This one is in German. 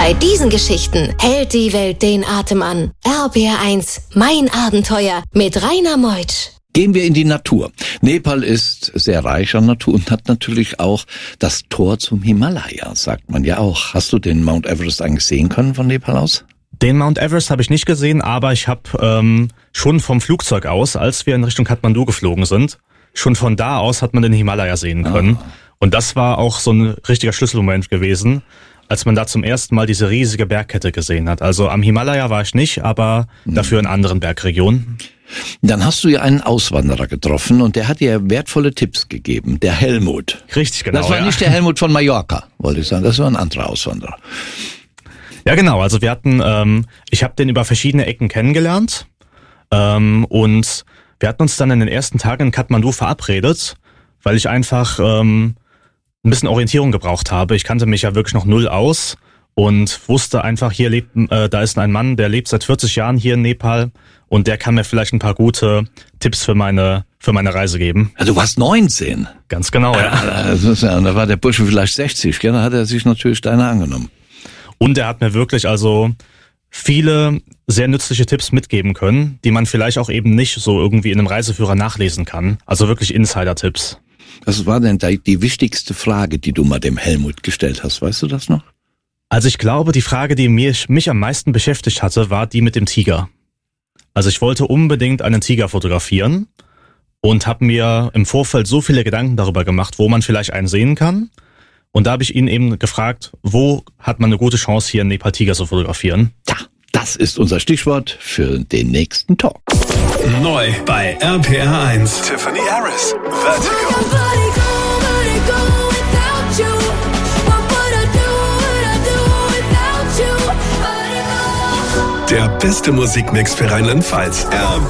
Bei diesen Geschichten hält die Welt den Atem an. RPR1, mein Abenteuer mit Rainer Meutsch. Gehen wir in die Natur. Nepal ist sehr reich an Natur und hat natürlich auch das Tor zum Himalaya, sagt man ja auch. Hast du den Mount Everest eigentlich sehen können von Nepal aus? Den Mount Everest habe ich nicht gesehen, aber ich habe schon vom Flugzeug aus, als wir in Richtung Kathmandu geflogen sind, schon von da aus hat man den Himalaya sehen können. Und das war auch so ein richtiger Schlüsselmoment gewesen, als man da zum ersten Mal diese riesige Bergkette gesehen hat. Also am Himalaya war ich nicht, aber dafür in anderen Bergregionen. Dann hast du ja einen Auswanderer getroffen und der hat dir wertvolle Tipps gegeben, der Helmut. Richtig, genau. Das war nicht der Helmut von Mallorca, wollte ich sagen, das war ein anderer Auswanderer. Ja, genau, also wir hatten, ich habe den über verschiedene Ecken kennengelernt und wir hatten uns dann in den ersten Tagen in Kathmandu verabredet, weil ich einfach ein bisschen Orientierung gebraucht habe. Ich kannte mich ja wirklich noch null aus und wusste einfach, da ist ein Mann, der lebt seit 40 Jahren hier in Nepal und der kann mir vielleicht ein paar gute Tipps für meine Reise geben. Ja, du warst 19. Ganz genau, ja. Da war der Bursche vielleicht 60, gell? Da hat er sich natürlich deiner angenommen. Und er hat mir wirklich also viele sehr nützliche Tipps mitgeben können, die man vielleicht auch eben nicht so irgendwie in einem Reiseführer nachlesen kann. Also wirklich Insider-Tipps. Was war denn die wichtigste Frage, die du mal dem Helmut gestellt hast? Weißt du das noch? Also ich glaube, die Frage, die mich am meisten beschäftigt hatte, war die mit dem Tiger. Also ich wollte unbedingt einen Tiger fotografieren und habe mir im Vorfeld so viele Gedanken darüber gemacht, wo man vielleicht einen sehen kann. Und da habe ich ihn eben gefragt, wo hat man eine gute Chance, hier einen Nepal Tiger zu fotografieren? Ja, das ist unser Stichwort für den nächsten Talk. Neu bei RPR1. Tiffany Harris, Vertigo. Der beste Musikmix für Rheinland-Pfalz.